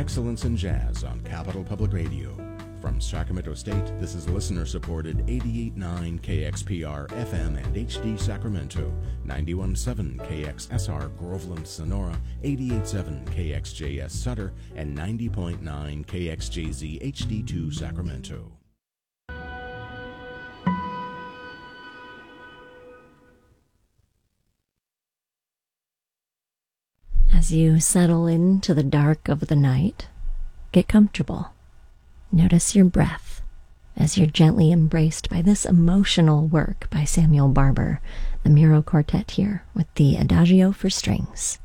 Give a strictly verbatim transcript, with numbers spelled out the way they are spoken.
Excellence in Jazz on Capital Public Radio. From Sacramento State, this is listener-supported eighty-eight point nine K X P R F M and H D Sacramento, ninety-one point seven K X S R Groveland Sonora, eighty-eight point seven K X J S Sutter, and ninety point nine K X J Z H D two Sacramento. As you settle into the dark of the night, get comfortable. Notice your breath as you're gently embraced by this emotional work by Samuel Barber, the Miro Quartet here with the Adagio for strings.